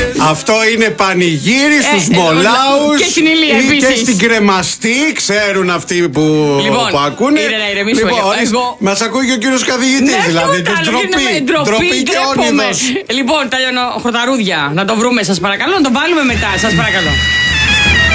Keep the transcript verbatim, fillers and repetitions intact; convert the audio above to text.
Αυτό είναι πανηγύρι στους ε, Μολάους και στην Ηλία ή επίσης. και στην Κρεμαστή. Ξέρουν αυτοί που, Λοιπόν, που ακούνε. είναι να ηρεμήσουμε Λοιπόν, λίγο. Εγώ- μας ακούει και ο κύριος καθηγητής. Ναι, δηλαδή, τίποτα άλλο, ντροπή, είναι με ντροπή και ντρέπομαι. όνειδος. Λοιπόν, τα λιωνοχροταρούδια, να το βρούμε σας παρακαλώ, να το βάλουμε μετά, σας παρακαλώ.